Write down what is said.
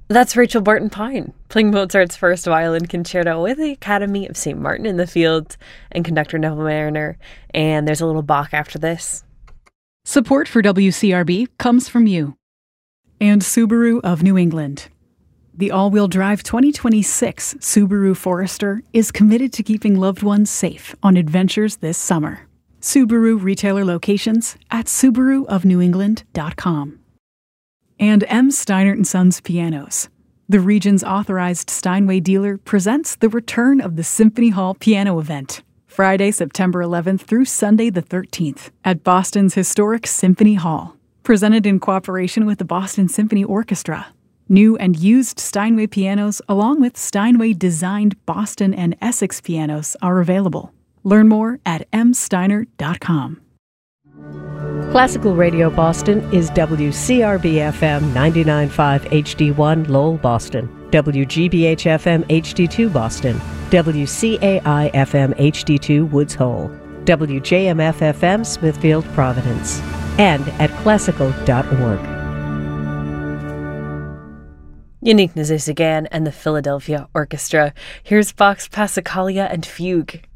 That's Rachel Barton Pine, playing Mozart's first violin concerto with the Academy of St. Martin in the Fields and conductor Neville Mariner. And there's a little Bach after this. Support for WCRB comes from you and Subaru of New England. The all-wheel drive 2026 Subaru Forester is committed to keeping loved ones safe on adventures this summer. Subaru retailer locations at subaruofnewengland.com. And M. Steinert & Sons Pianos. The region's authorized Steinway dealer presents the return of the Symphony Hall Piano Event, Friday, September 11th through Sunday the 13th at Boston's historic Symphony Hall. Presented in cooperation with the Boston Symphony Orchestra. New and used Steinway pianos along with Steinway-designed Boston and Essex pianos are available. Learn more at msteinert.com. Classical Radio Boston is WCRB-FM 99.5 HD1 Lowell, Boston, WGBH-FM HD2 Boston, WCAI-FM HD2 Woods Hole, WJMF-FM Smithfield, Providence, and at classical.org. Unique Nazis again and the Philadelphia Orchestra. Here's Bach's Passacaglia and Fugue.